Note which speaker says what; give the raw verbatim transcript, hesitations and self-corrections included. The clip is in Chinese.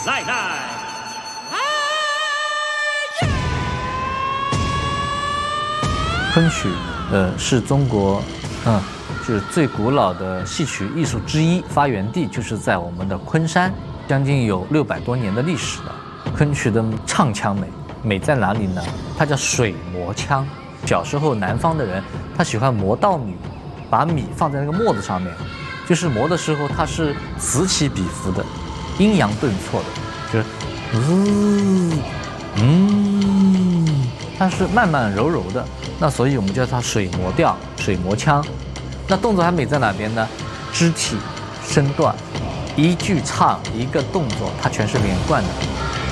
Speaker 1: 来来。
Speaker 2: 昆曲，呃，是中国，嗯，就是最古老的戏曲艺术之一，发源地就是在我们的昆山，将近有六百多年的历史了。昆曲的唱腔美，美在哪里呢？它叫水磨腔。小时候南方的人，他喜欢磨稻米，把米放在那个磨子上面，就是磨的时候它是此起彼伏的，阴阳顿挫的，就是，嗯嗯，它是慢慢柔柔的。 那所以我们叫它水磨调、水磨腔。那动作还美在哪边呢？肢体、身段，一句唱一个动作，它全是连贯的。